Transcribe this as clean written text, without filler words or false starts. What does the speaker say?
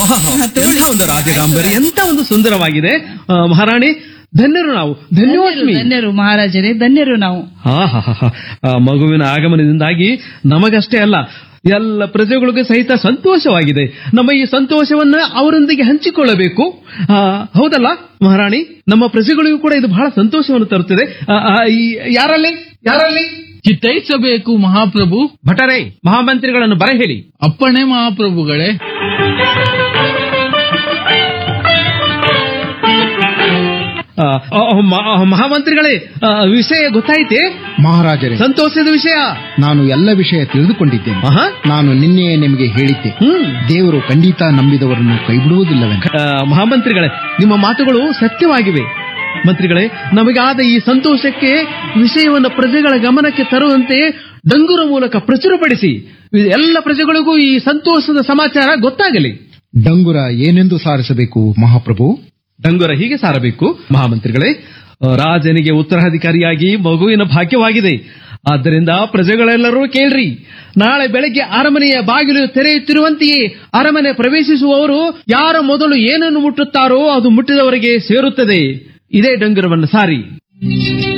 ಎಂಥ ಒಂದು ರಾಜಗಾಂಬರಿ, ಎಂತ ಒಂದು ಸುಂದರವಾಗಿದೆ. ಮಹಾರಾಣಿ, ಧನ್ಯರು ನಾವು, ಧನ್ಯವಾದ. ಧನ್ಯರು ಮಹಾರಾಜರೇ, ಧನ್ಯರು ನಾವು. ಮಗುವಿನ ಆಗಮನದಿಂದಾಗಿ ನಮಗಷ್ಟೇ ಅಲ್ಲ, ಎಲ್ಲ ಪ್ರಜೆಗಳಿಗೂ ಸಹಿತ ಸಂತೋಷವಾಗಿದೆ. ನಮ್ಮ ಈ ಸಂತೋಷವನ್ನ ಅವರೊಂದಿಗೆ ಹಂಚಿಕೊಳ್ಳಬೇಕು. ಹೌದಲ್ಲ ಮಹಾರಾಣಿ? ನಮ್ಮ ಪ್ರಜೆಗಳಿಗೂ ಕೂಡ ಇದು ಬಹಳ ಸಂತೋಷವನ್ನು ತರುತ್ತದೆ. ಯಾರಲ್ಲಿ ಯಾರಲ್ಲಿ ಚಿತ್ತೈಸಬೇಕು ಮಹಾಪ್ರಭು. ಭಟರೇ, ಮಹಾಮಂತ್ರಿಗಳನ್ನು ಬರ ಹೇಳಿ. ಅಪ್ಪಣೆ ಮಹಾಪ್ರಭುಗಳೇ. ಮಹಾಮಂತ್ರಿಗಳೇ, ವಿಷಯ ಗೊತ್ತಾಯ್ತೆ? ಮಹಾರಾಜರೇ, ಸಂತೋಷದ ವಿಷಯ. ನಾನು ಎಲ್ಲ ವಿಷಯ ತಿಳಿದುಕೊಂಡಿದ್ದೇನೆ. ನಾನು ನಿನ್ನೆಯೇ ನಿಮಗೆ ಹೇಳಿದ್ದೆ, ದೇವರು ಖಂಡಿತ ನಂಬಿದವರನ್ನು ಕೈಬಿಡುವುದಿಲ್ಲವೆಂದು. ಮಹಾಮಂತ್ರಿಗಳೇ, ನಿಮ್ಮ ಮಾತುಗಳು ಸತ್ಯವಾಗಿವೆ. ಮಂತ್ರಿಗಳೇ, ನಮಗಾದ ಈ ಸಂತೋಷಕ್ಕೆ ವಿಷಯವನ್ನು ಪ್ರಜೆಗಳ ಗಮನಕ್ಕೆ ತರುವಂತೆ ಡಂಗುರ ಮೂಲಕ ಪ್ರಚುರಪಡಿಸಿ ಎಲ್ಲ ಪ್ರಜೆಗಳಿಗೂ ಈ ಸಂತೋಷದ ಸಮಾಚಾರ ಗೊತ್ತಾಗಲಿ. ಡಂಗುರ ಏನೆಂದು ಸಾರಿಸಬೇಕು ಮಹಾಪ್ರಭು? ಡಂಗುರ ಹೀಗೆ ಸಾರಬೇಕು ಮಹಾಮಂತ್ರಿಗಳೇ: ರಾಜನಿಗೆ ಉತ್ತರಾಧಿಕಾರಿಯಾಗಿ ಮಗುವಿನ ಭಾಗ್ಯವಾಗಿದೆ. ಆದ್ದರಿಂದ ಪ್ರಜೆಗಳೆಲ್ಲರೂ ಕೇಳ್ರಿ, ನಾಳೆ ಬೆಳಗ್ಗೆ ಅರಮನೆಯ ಬಾಗಿಲು ತೆರೆಯುತ್ತಿರುವಂತೆಯೇ ಅರಮನೆ ಪ್ರವೇಶಿಸುವವರು ಯಾರ ಮೊದಲು ಏನನ್ನು ಮುಟ್ಟುತ್ತಾರೋ ಅದು ಮುಟ್ಟಿದವರಿಗೆ ಸೇರುತ್ತದೆ. ಇದೇ ಡಂಗುರವನ್ನು ಸಾರಿ.